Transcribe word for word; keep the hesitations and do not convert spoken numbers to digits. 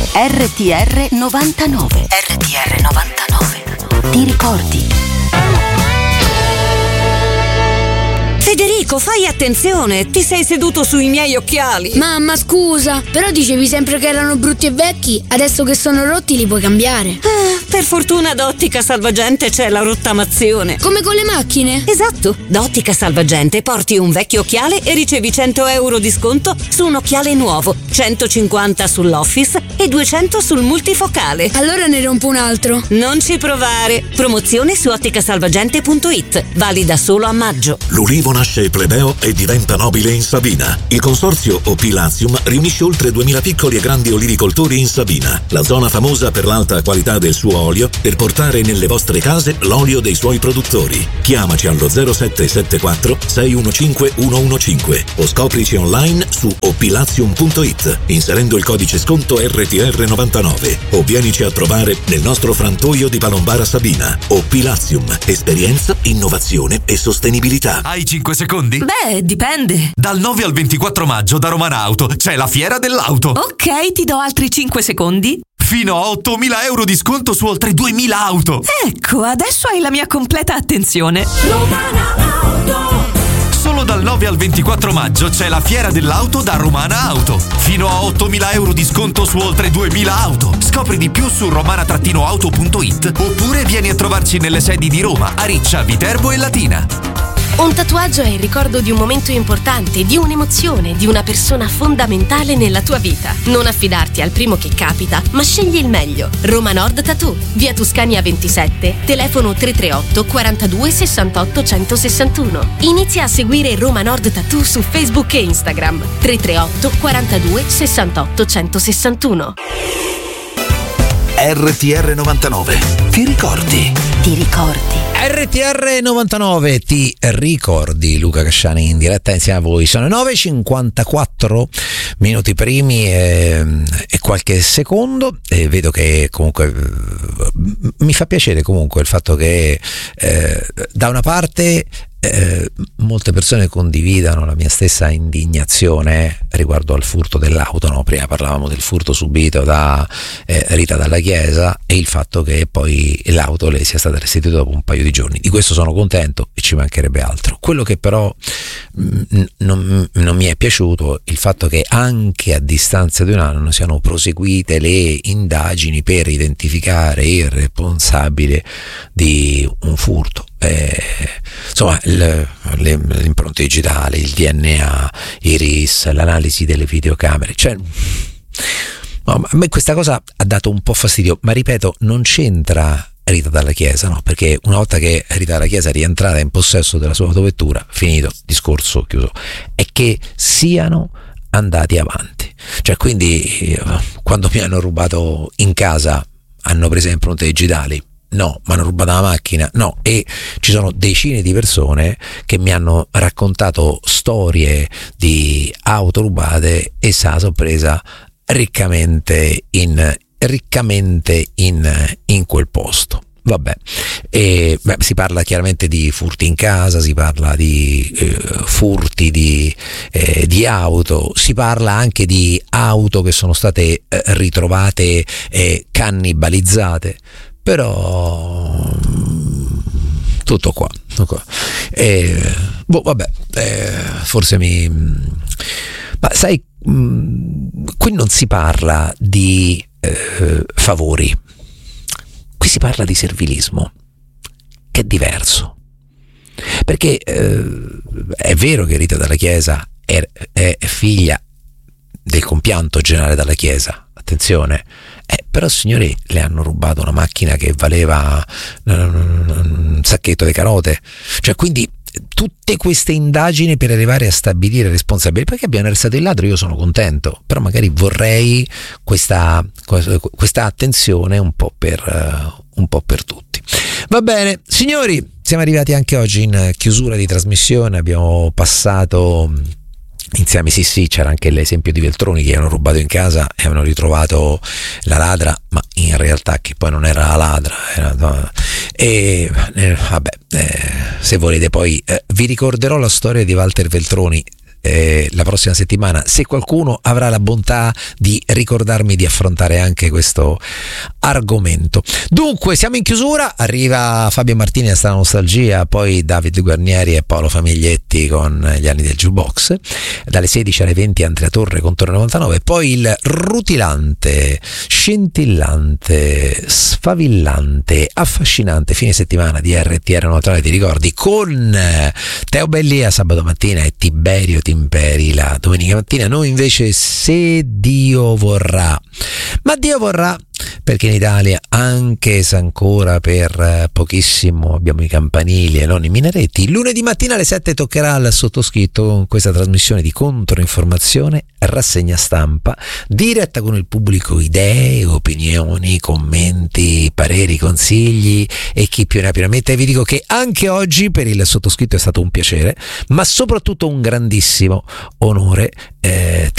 R T R novantanove. R T R novantanove. Ti ricordi? Federico, fai attenzione, ti sei seduto sui miei occhiali. Mamma, scusa, però dicevi sempre che erano brutti e vecchi, adesso che sono rotti li puoi cambiare. Ah, per fortuna da Ottica Salvagente c'è la rottamazione. Come con le macchine? Esatto, da Ottica Salvagente porti un vecchio occhiale e ricevi cento euro di sconto su un occhiale nuovo, centocinquanta sull'Office e duecento sul multifocale. Allora ne rompo un altro. Non ci provare. Promozione su otticasalvagente punto it, valida solo a maggio. L'ulivo nasce plebeo e diventa nobile in Sabina. Il consorzio Opilazium riunisce oltre duemila piccoli e grandi olivicoltori in Sabina, la zona famosa per l'alta qualità del suo olio, per portare nelle vostre case l'olio dei suoi produttori. Chiamaci allo zero sette sette quattro sei uno cinque uno uno cinque o scoprici online su opilazium punto it inserendo il codice sconto R T R novantanove o vienici a trovare nel nostro frantoio di Palombara Sabina. Opilazium, esperienza, innovazione e sostenibilità. Hai cinque secondi? Beh, dipende. Dal nove al ventiquattro maggio da Romana Auto c'è la fiera dell'auto. Ok, ti do altri cinque secondi. Fino a ottomila euro di sconto su oltre duemila auto. Ecco, adesso hai la mia completa attenzione. Romana Auto. Solo dal nove al ventiquattro maggio c'è la fiera dell'auto da Romana Auto. Fino a ottomila euro di sconto su oltre duemila auto. Scopri di più su romana auto punto it oppure vieni a trovarci nelle sedi di Roma, Ariccia, Viterbo e Latina. Un tatuaggio è il ricordo di un momento importante, di un'emozione, di una persona fondamentale nella tua vita. Non affidarti al primo che capita, ma scegli il meglio. Roma Nord Tattoo, via Tuscania ventisette, telefono tre tre otto quarantadue sessantotto centosessantuno. Inizia a seguire Roma Nord Tattoo su Facebook e Instagram. tre tre otto quarantadue sessantotto centosessantuno. R T R novantanove. Ti ricordi? Ti ricordi? R T R novantanove, ti ricordi? Luca Casciani in diretta insieme a voi. Sono nove e cinquantaquattro minuti primi e, e qualche secondo, e vedo che comunque mi fa piacere comunque il fatto che eh, da una parte Eh, molte persone condividano la mia stessa indignazione riguardo al furto dell'auto, no? Prima parlavamo del furto subito da eh, Rita Dalla Chiesa e il fatto che poi l'auto le sia stata restituita dopo un paio di giorni. Di questo sono contento e ci mancherebbe altro. Quello che però mh, non, non mi è piaciuto il fatto che anche a distanza di un anno siano proseguite le indagini per identificare il responsabile di un furto. Eh, insomma le, le, le impronte digitali, il D N A, i R I S, l'analisi delle videocamere, cioè no, a me questa cosa ha dato un po' fastidio, ma ripeto, non c'entra Rita Dalla Chiesa, no? Perché una volta che Rita Dalla Chiesa è rientrata in possesso della sua autovettura, finito, discorso chiuso, è che siano andati avanti, cioè quindi quando mi hanno rubato in casa hanno preso le impronte digitali? No, mi hanno rubato la macchina? No, e ci sono decine di persone che mi hanno raccontato storie di auto rubate e se la sono presa riccamente in, riccamente in, in quel posto. Vabbè, e, beh, si parla chiaramente di furti in casa, si parla di eh, furti di, eh, di auto, si parla anche di auto che sono state eh, ritrovate eh, cannibalizzate. Però tutto qua, tutto qua. E, boh, vabbè, eh, forse mi ma sai, mh, qui non si parla di eh, favori, qui si parla di servilismo, che è diverso, perché eh, è vero che Rita Dalla Chiesa è, è figlia del compianto generale Dalla Chiesa, attenzione, eh, però signori, le hanno rubato una macchina che valeva un sacchetto di carote, cioè quindi tutte queste indagini per arrivare a stabilire responsabilità, perché abbiano arrestato il ladro io sono contento, però magari vorrei questa, questa attenzione un po' per un po' per tutti. Va bene, signori, siamo arrivati anche oggi in chiusura di trasmissione, abbiamo passato insieme, sì sì, c'era anche l'esempio di Veltroni che hanno rubato in casa e hanno ritrovato la ladra, ma in realtà che poi non era la ladra, era, no, e eh, vabbè, eh, se volete poi eh, vi ricorderò la storia di Walter Veltroni eh, la prossima settimana, se qualcuno avrà la bontà di ricordarmi di affrontare anche questo argomento. Dunque siamo in chiusura, arriva Fabio Martini a Strana Nostalgia, poi David Guarnieri e Paolo Famiglietti con gli anni del jukebox, dalle sedici alle venti Andrea Torre con Torre novantanove, poi il rutilante, scintillante, sfavillante, affascinante fine settimana di R T R novantanove, ti ricordi, con Teo Bellia sabato mattina e Tiberio Timperi la domenica mattina. Noi invece, se Dio vorrà, ma Dio vorrà, perché in Italia, anche se ancora per pochissimo abbiamo i campanili e non i minaretti, lunedì mattina alle sette toccherà al sottoscritto con questa trasmissione di controinformazione, rassegna stampa, diretta con il pubblico, idee, opinioni, commenti, pareri, consigli e chi più ne ha più ne mette. E vi dico che anche oggi per il sottoscritto è stato un piacere, ma soprattutto un grandissimo onore eh,